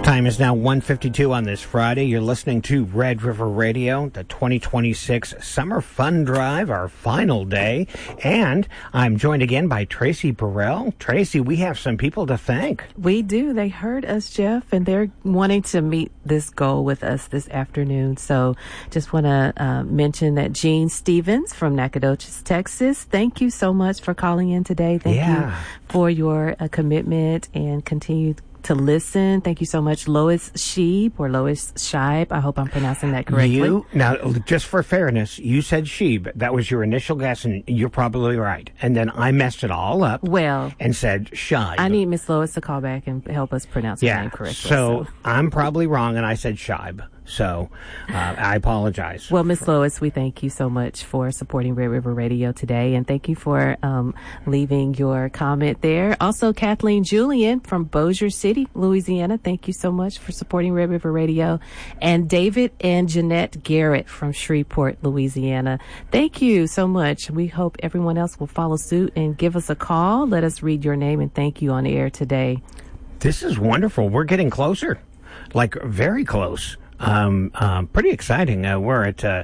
Time is now 1:52 on this Friday. You're listening to Red River Radio, the 2026 Summer Fun Drive, our final day. And I'm joined again by Tracy Burrell. Tracy, we have some people to thank. We do. They heard us, Jeff, and they're wanting to meet this goal with us this afternoon. So just want to mention that Gene Stevens from Nacogdoches, Texas, thank you so much for calling in today. Thank you for your commitment and continued to listen. Thank you so much, Lois Sheeb or Lois Scheib. I hope I'm pronouncing that correctly. Now, just for fairness, you said Sheeb. That was your initial guess, and you're probably right. And then I messed it all up. And said Scheib. I need Miss Lois to call back and help us pronounce her name correctly. So I'm probably wrong, and I said Scheib. So I apologize. Well, Miss Lois, we thank you so much for supporting Red River Radio today, and thank you for leaving your comment there. Also, Kathleen Julian from Bossier City, Louisiana, thank you so much for supporting Red River Radio. And David and Jeanette Garrett from Shreveport, Louisiana, thank you so much. We hope everyone else will follow suit and give us a call. Let us read your name and thank you on the air today. This is wonderful. We're getting closer, like very close. Pretty exciting. We're at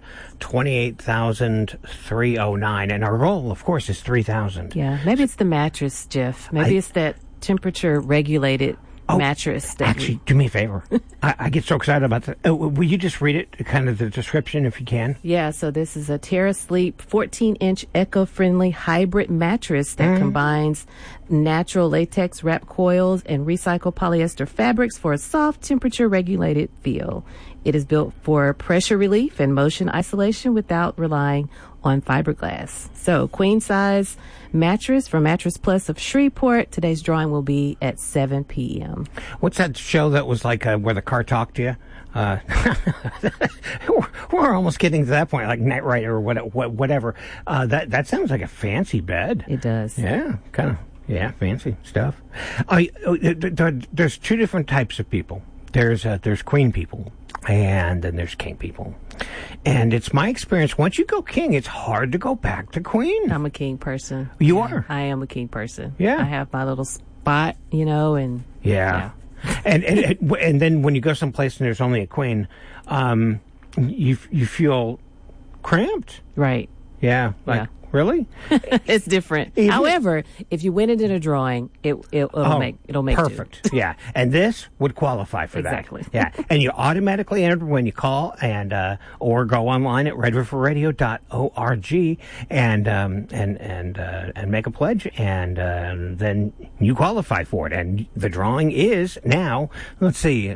28,309, and our goal, of course, is 3,000. Yeah, maybe it's the mattress, Jeff. Maybe it's that temperature regulated mattress. Actually, do me a favor. I get so excited about that. Will you just read it, kind of the description, if you can? Yeah, so this is a TerraSleep 14-inch eco-friendly hybrid mattress that combines natural latex wrap coils and recycled polyester fabrics for a soft, temperature-regulated feel. It is built for pressure relief and motion isolation without relying on fiberglass. So, queen size mattress from Mattress Plus of Shreveport. Today's drawing will be at 7 p.m. What's that show that was like where the car talked to you? We're almost getting to that point, like Night Rider or whatever. That sounds like a fancy bed. It does. Yeah, kind of. Yeah, fancy stuff. There's two different types of people. There's queen people, and then there's king people. And it's my experience, once you go king, it's hard to go back to queen. I'm a king person. You are? I am a king person. Yeah. I have my little spot, and... Yeah. And then when you go someplace and there's only a queen, you feel cramped. Right. Yeah. Really? It's different. However, if you win it in a drawing, it'll make perfect. Two. Yeah, and this would qualify for that. Exactly. Yeah, and you automatically enter when you call and or go online at redriverradio.org and make a pledge, and then you qualify for it. And the drawing is now. Let's see,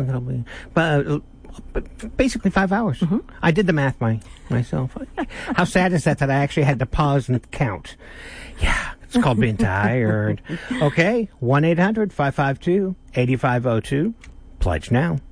basically 5 hours. I did the math myself. How sad is that I actually had to pause and count? Yeah, it's called being tired. Okay, 1-800-552-8502. Pledge now.